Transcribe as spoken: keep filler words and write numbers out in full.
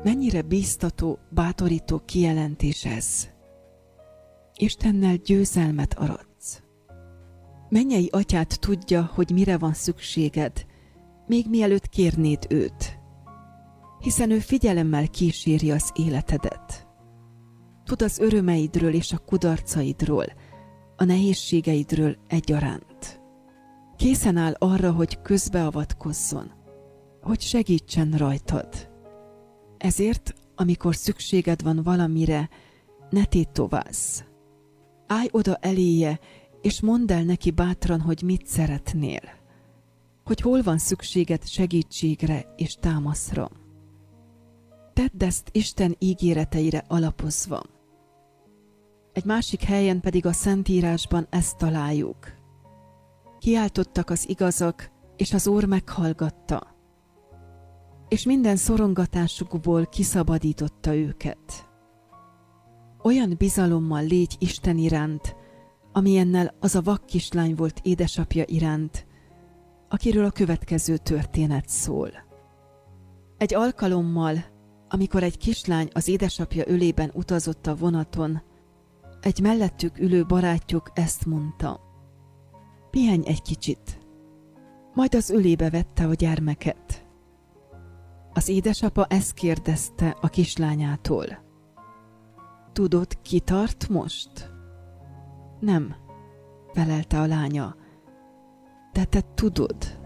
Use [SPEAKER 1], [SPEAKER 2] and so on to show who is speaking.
[SPEAKER 1] Mennyire bíztató, bátorító kijelentés ez. Istennel győzelmet aratsz. Mennyei atyád tudja, hogy mire van szükséged, még mielőtt kérnéd őt. Hiszen ő figyelemmel kíséri az életedet. Tud az örömeidről és a kudarcaidról, a nehézségeidről egyaránt. Készen áll arra, hogy közbeavatkozzon, hogy segítsen rajtad. Ezért, amikor szükséged van valamire, ne tétovázz. Állj oda eléje, és mondd el neki bátran, hogy mit szeretnél. Hogy hol van szükséged segítségre és támaszra. Tedd ezt Isten ígéreteire alapozva. Egy másik helyen pedig a Szentírásban ezt találjuk. Kiáltottak az igazak, és az Úr meghallgatta, és minden szorongatásukból kiszabadította őket. Olyan bizalommal légy Isten iránt, amilyennel az a vak kislány volt édesapja iránt, akiről a következő történet szól. Egy alkalommal, amikor egy kislány az édesapja ölében utazott a vonaton, egy mellettük ülő barátjuk ezt mondta: pihenj egy kicsit. Majd az ölébe vette a gyermeket. Az édesapa ezt kérdezte a kislányától: tudod, ki tart most? Nem, felelte a lánya, de te tudod.